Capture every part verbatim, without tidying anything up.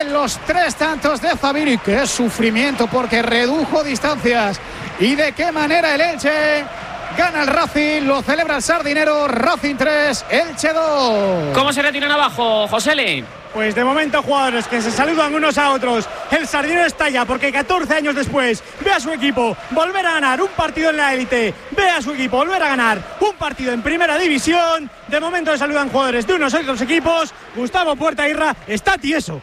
en los tres tantos de Zaviri. Qué sufrimiento, porque redujo distancias. Y de qué manera el Elche gana el Racing, lo celebra el Sardinero. Racing tres, Elche dos. ¿Cómo se retiran abajo, Josele? Pues de momento jugadores que se saludan unos a otros. El Sardinero estalla porque catorce años después ve a su equipo volver a ganar un partido en la élite, ve a su equipo volver a ganar un partido en primera división. De momento se saludan jugadores de unos y otros equipos. Gustavo Puerta-Irra está tieso.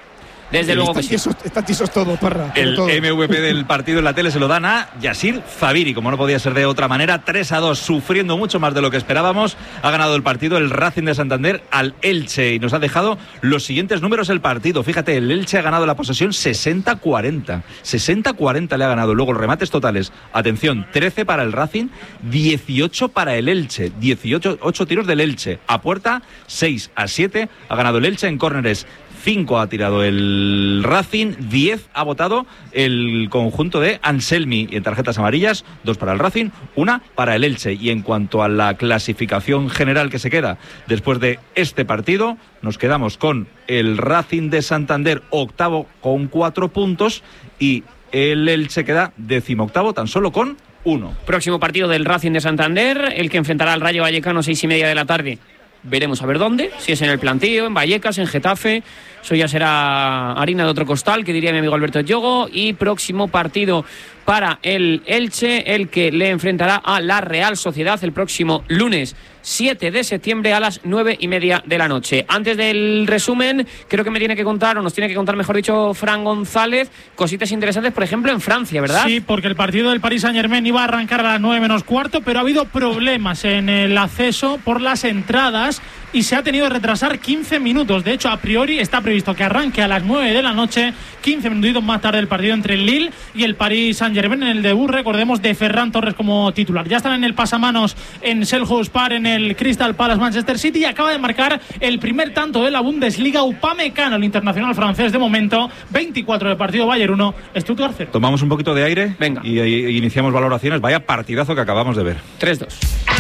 Desde luego que sí. Están tiesos todos, Parra. El todo. M V P del partido en la tele se lo dan a Yassir Zaviri, como no podía ser de otra manera. tres a dos, sufriendo mucho más de lo que esperábamos. Ha ganado el partido el Racing de Santander al Elche y nos ha dejado los siguientes números el partido. Fíjate, el Elche ha ganado la posesión sesenta cuarenta. sesenta cuarenta le ha ganado. Luego los remates totales. Atención, trece para el Racing, dieciocho para el Elche. dieciocho, ocho tiros del Elche. A puerta, seis a siete. Ha ganado el Elche en córneres. cinco ha tirado el Racing, diez ha votado el conjunto de Anselmi. Y en tarjetas amarillas, dos para el Racing, una para el Elche. Y en cuanto a la clasificación general que se queda después de este partido, nos quedamos con el Racing de Santander octavo con cuatro puntos y el Elche queda decimoctavo tan solo con uno. Próximo partido del Racing de Santander, el que enfrentará al Rayo Vallecano, seis y media de la tarde. Veremos a ver dónde, si es en el Plantío, en Vallecas, en Getafe. Eso ya será harina de otro costal, que diría mi amigo Alberto Yogo. Y próximo partido para el Elche, el que le enfrentará a la Real Sociedad el próximo lunes siete de septiembre a las nueve y media de la noche. Antes del resumen, creo que me tiene que contar, o nos tiene que contar, mejor dicho, Fran González, cositas interesantes, por ejemplo, en Francia, ¿verdad? Sí, porque el partido del Paris Saint-Germain iba a arrancar a las nueve menos cuarto, pero ha habido problemas en el acceso por las entradas y se ha tenido que retrasar quince minutos. De hecho, a priori está previsto que arranque a las nueve de la noche, quince minutitos más tarde el partido entre el Lille y el Paris Saint-Germain, en el debut, recordemos, de Ferran Torres como titular. Ya están en el pasamanos en Selhurst Park, en el Crystal Palace Manchester City, y acaba de marcar el primer tanto de la Bundesliga Upamecano, el internacional francés de momento. Veinticuatro de partido, Bayern uno, Stuttgart cero. Tomamos un poquito de aire. Venga. Y, y iniciamos valoraciones. Vaya partidazo que acabamos de ver. tres dos.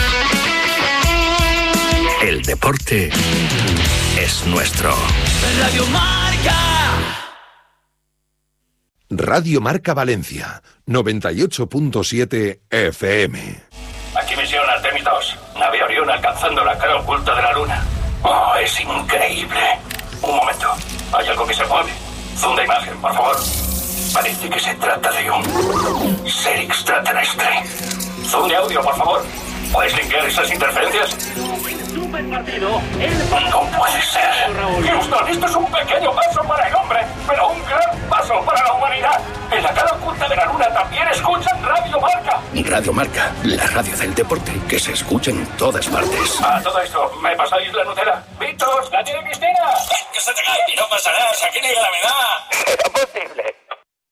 El deporte es nuestro. Radio Marca. Radio Marca Valencia, noventa y ocho punto siete F M. Aquí misión Artemis dos. Nave Orión alcanzando la cara oculta de la luna. Oh, es increíble. Un momento. Hay algo que se mueve. Zoom de imagen, por favor. Parece que se trata de un ser extraterrestre. Zoom de audio, por favor. ¿Puedes limpiar esas interferencias? Super partido. No puede ser. Houston, esto es un pequeño paso para el hombre, pero un gran paso para la humanidad. En la cara oculta de la luna también escuchan Radio Marca. Radio Marca, la radio del deporte que se escucha en todas partes. A todo esto, ¿me pasáis la Nutella? ¡Víctor, la tiene Cristina!